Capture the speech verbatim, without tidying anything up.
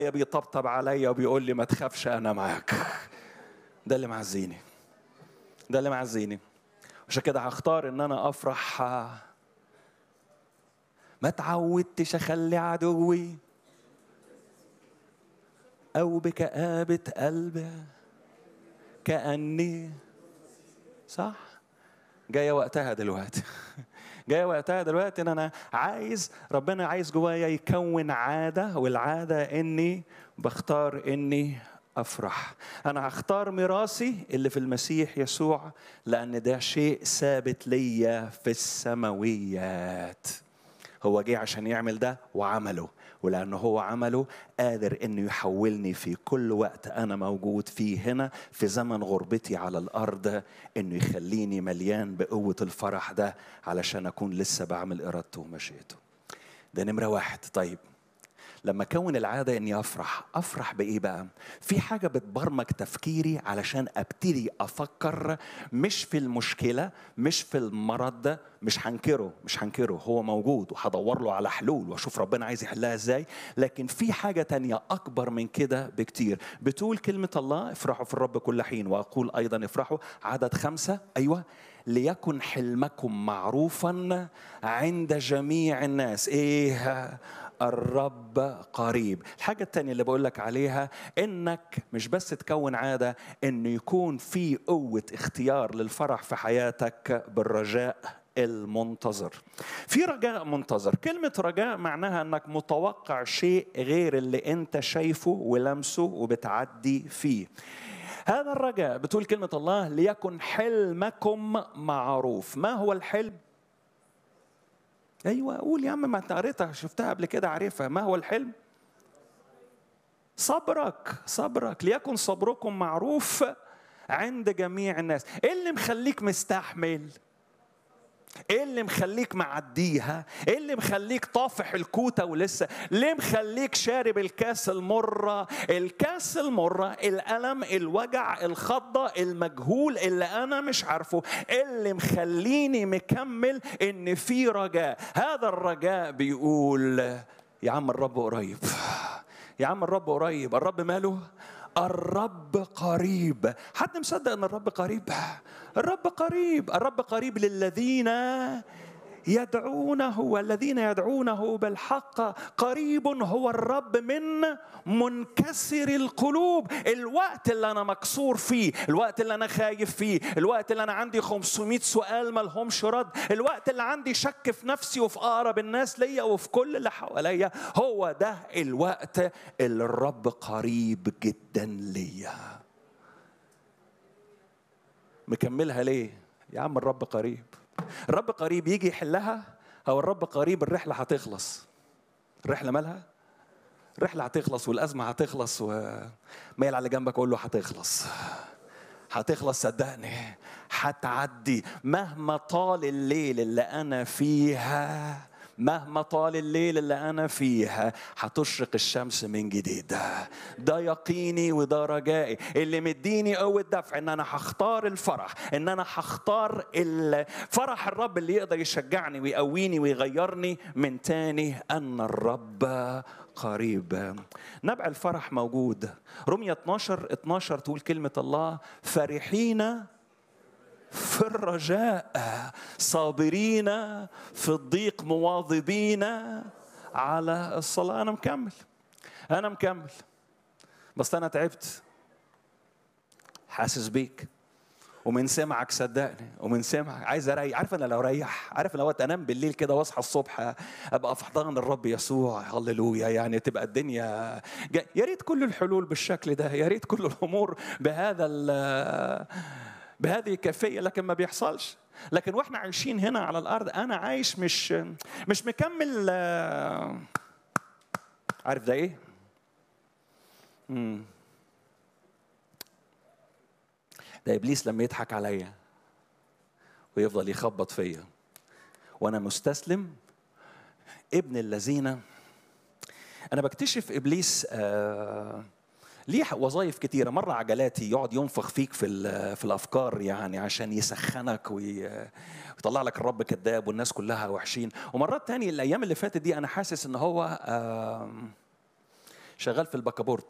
بيطبطب عليا وبيقول لي ما تخافش انا معاك. ده اللي معزيني، ده اللي معزيني. عشان كده هختار ان انا افرح. ما تعودتش اخلي عدوي او بكآبة قلبي كأني صح. جايه وقتها دلوقتي جايه وقتها دلوقتي ان انا عايز، ربنا عايز جوايا يكون عاده، والعاده اني بختار اني افرح. انا هختار ميراثي اللي في المسيح يسوع، لان ده شيء ثابت ليا في السماويات. هو جه عشان يعمل ده وعمله، ولأنه هو عمله قادر إنه يحولني في كل وقت أنا موجود فيه هنا في زمن غربتي على الأرض، إنه يخليني مليان بقوة الفرح ده علشان أكون لسه بعمل إرادته ومشيئته. ده نمرة واحد. طيب لما كون العادة إني أفرح، أفرح بإيه بقى؟ في حاجة بتبرمج تفكيري علشان أبتدي أفكر مش في المشكلة، مش في المرض، مش هنكره مش هنكره هو موجود وهدور له على حلول وأشوف ربنا عايز يحلها إزاي. لكن في حاجة تانية أكبر من كده بكتير. بتقول كلمة الله افرحوا في الرب كل حين، وأقول أيضا افرحوا. عدد خمسة، أيوة، ليكن حلمكم معروفا عند جميع الناس. إيه؟ الرب قريب. الحاجة التانية اللي بقول لك عليها انك مش بس تكون عادة، انه يكون في قوة اختيار للفرح في حياتك بالرجاء المنتظر. في رجاء منتظر. كلمة رجاء معناها انك متوقع شيء غير اللي انت شايفه ولمسه وبتعدي فيه. هذا الرجاء بتقول كلمة الله ليكن حلمكم معروف. ما هو الحلم؟ ايوه قول يا عم، ما انت قريتها شفتها قبل كده عارفها. ما هو الحلم؟ صبرك. صبرك ليكن صبركم معروف عند جميع الناس. ايه اللي مخليك مستحمل؟ ايه اللي مخليك معديها؟ ايه اللي مخليك طافح الكوته ولسه؟ ليه مخليك شارب الكاس المره؟ الكاس المره، الالم، الوجع، الخضه، المجهول اللي انا مش عارفه. اللي مخليني مكمل ان في رجاء. هذا الرجاء بيقول يا عم الرب قريب، يا عم الرب قريب. الرب ماله؟ الرب قريب. حد مصدق ان الرب قريب؟ الرب قريب. الرب قريب للذين يدعونه، والذين يدعونه بالحق قريب هو الرب من منكسر القلوب. الوقت اللي أنا مكسور فيه، الوقت اللي أنا خايف فيه، الوقت اللي أنا عندي خمسمائة سؤال ما لهمش رد، الوقت اللي عندي شك في نفسي وفي أقرب الناس ليا وفي كل اللي حواليا، هو ده الوقت اللي الرب قريب جدا ليا. مكملها ليه؟ يا عم الرب قريب. الرب قريب يجي يحلها، أو الرب قريب الرحلة هتخلص. الرحلة مالها؟ الرحلة هتخلص والأزمة هتخلص. وميل على جنبك قول له هتخلص، هتخلص صدقني، هتعدي. مهما طال الليل اللي أنا فيها، مهما طال الليل اللي أنا فيها، هتشرق الشمس من جديد. ده يقيني وده رجائي اللي مديني قوة دفع إن أنا هختار الفرح، إن أنا هختار الفرح الرب اللي يقدر يشجعني ويقويني ويغيرني من تاني، أن الرب قريب. نبع الفرح موجود. رمية اثناشر اثناشر تقول كلمة الله فرحين في الرجاء، صابرين في الضيق، مواظبين على الصلاة. أنا مكمل أنا مكمل بس أنا تعبت. حاسس بيك ومن سمعك صدقني، ومن سمعك عايز أريح. عارف أنا لو ريح، عارف لو أنام بالليل كده وأصحى الصبح أبقى في حضن الرب يسوع، هللويا، يعني تبقى الدنيا جا. يا ريت كل الحلول بالشكل ده، يا ريت كل الأمور بهذا بهذه كيفية، لكن ما بيحصلش. لكن واحنا عايشين هنا على الأرض أنا عايش مش مش مكمل. عارف ده إيه؟ مم. ده إبليس لما يضحك عليا ويفضل يخبط فيا وأنا مستسلم، ابن الذين. أنا بكتشف إبليس آه ليه وظائف كتيرة. مرة عجلاتي يقعد ينفخ فيك في في الأفكار، يعني عشان يسخنك ويطلع لك الرب كذاب والناس كلها وحشين. ومرات تانية الأيام اللي فاتت دي أنا حاسس إن هو شغال في البكابورت.